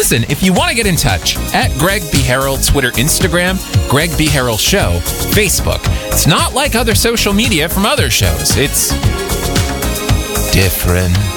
Listen, if you want to get in touch, at Greg B. Harrell, Twitter, Instagram, Greg B. Harrell Show, Facebook. It's not like other social media from other shows. It's different.